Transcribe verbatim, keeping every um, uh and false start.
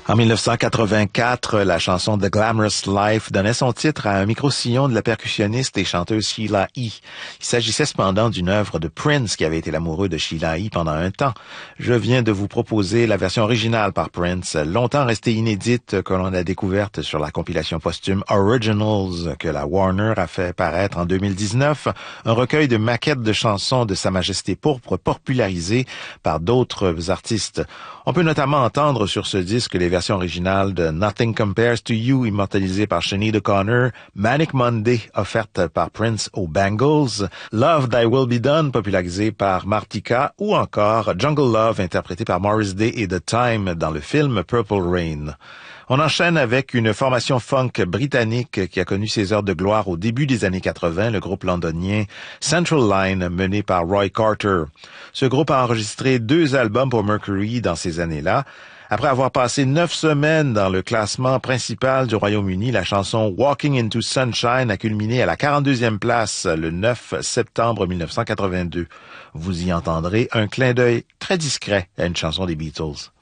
En mille neuf cent quatre-vingt-quatre, la chanson The Glamorous Life donnait son titre à un micro-sillon de la percussionniste et chanteuse Sheila E. Il s'agissait cependant d'une œuvre de Prince qui avait été l'amoureux de Sheila E. pendant un temps. Je viens de vous proposer la version originale par Prince, longtemps restée inédite, que l'on a découverte sur la compilation posthume Originals que la Warner a fait paraître en deux mille dix-neuf, un recueil de maquettes de chansons de Sa Majesté Pourpre popularisées par d'autres artistes. On peut notamment entendre sur ce disque les versions originales de Nothing Compares to You, immortalisée par Sinead O'Connor, Manic Monday, offerte par Prince aux Bangles, Love Thy Will Be Done, popularisée par Martika, ou encore Jungle Love, interprétée par Morris Day et The Time dans le film Purple Rain. On enchaîne avec une formation funk britannique qui a connu ses heures de gloire au début des années quatre-vingt, le groupe londonien Central Line, mené par Roy Carter. Ce groupe a enregistré deux albums pour Mercury dans ces années-là. Après avoir passé neuf semaines dans le classement principal du Royaume-Uni, la chanson Walking into Sunshine a culminé à la quarante-deuxième place le neuf septembre mille neuf cent quatre-vingt-deux. Vous y entendrez un clin d'œil très discret à une chanson des Beatles.